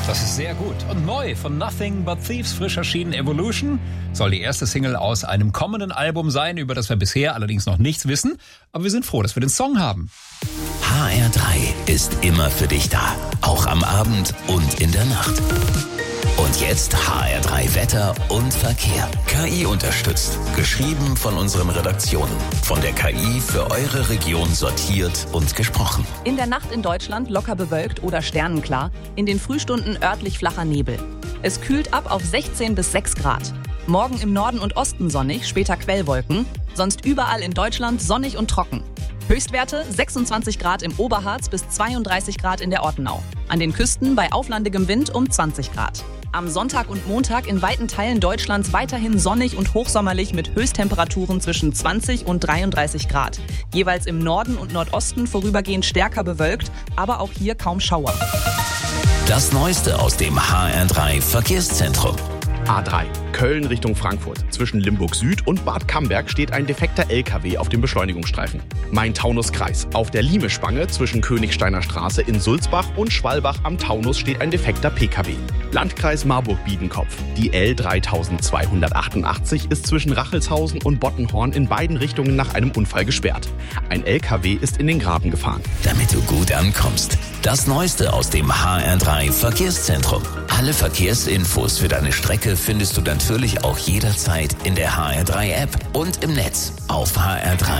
Das ist sehr gut. Und neu von Nothing But Thieves, frisch erschienen, Evolution, soll die erste Single aus einem kommenden Album sein, über das wir bisher allerdings noch nichts wissen. Aber wir sind froh, dass wir den Song haben. HR3 ist immer für dich da. Auch am Abend und in der Nacht. Und jetzt HR3 Wetter und Verkehr. KI unterstützt. Geschrieben von unseren Redaktionen. Von der KI für eure Region sortiert und gesprochen. In der Nacht in Deutschland locker bewölkt oder sternenklar. In den Frühstunden örtlich flacher Nebel. Es kühlt ab auf 16 bis 6 Grad. Morgen im Norden und Osten sonnig, später Quellwolken. Sonst überall in Deutschland sonnig und trocken. Höchstwerte 26 Grad im Oberharz bis 32 Grad in der Ortenau. An den Küsten bei auflandigem Wind um 20 Grad. Am Sonntag und Montag in weiten Teilen Deutschlands weiterhin sonnig und hochsommerlich mit Höchsttemperaturen zwischen 20 und 33 Grad. Jeweils im Norden und Nordosten vorübergehend stärker bewölkt, aber auch hier kaum Schauer. Das Neueste aus dem HR3 Verkehrszentrum. A3, Köln Richtung Frankfurt. Zwischen Limburg Süd und Bad Camberg steht ein defekter LKW auf dem Beschleunigungsstreifen. Main-Taunus-Kreis. Auf der Limespange zwischen Königsteiner Straße in Sulzbach und Schwalbach am Taunus steht ein defekter PKW. Landkreis Marburg-Biedenkopf. Die L3288 ist zwischen Rachelshausen und Bottenhorn in beiden Richtungen nach einem Unfall gesperrt. Ein LKW ist in den Graben gefahren. Damit du gut ankommst. Das Neueste aus dem HR3 Verkehrszentrum. Alle Verkehrsinfos für deine Strecke findest du natürlich auch jederzeit in der HR3 App und im Netz auf HR3.